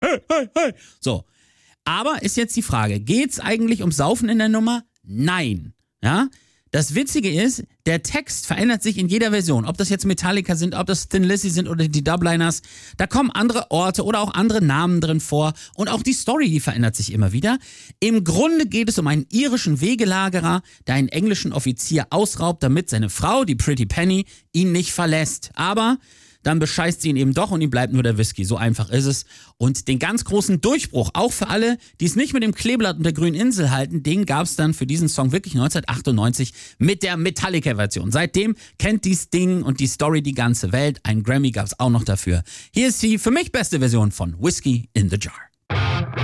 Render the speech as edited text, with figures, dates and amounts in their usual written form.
hey. So. Aber ist jetzt die Frage, geht's eigentlich ums Saufen in der Nummer? Nein. Ja? Das Witzige ist, der Text verändert sich in jeder Version. Ob das jetzt Metallica sind, ob das Thin Lizzy sind oder die Dubliners. Da kommen andere Orte oder auch andere Namen drin vor. Und auch die Story, die verändert sich immer wieder. Im Grunde geht es um einen irischen Wegelagerer, der einen englischen Offizier ausraubt, damit seine Frau, die Pretty Penny, ihn nicht verlässt. Aber dann bescheißt sie ihn eben doch und ihm bleibt nur der Whisky. So einfach ist es. Und den ganz großen Durchbruch, auch für alle, die es nicht mit dem Kleeblatt und der grünen Insel halten, den gab es dann für diesen Song wirklich 1998 mit der Metallica-Version. Seitdem kennt dieses Ding und die Story die ganze Welt. Ein Grammy gab es auch noch dafür. Hier ist die für mich beste Version von Whiskey in the Jar.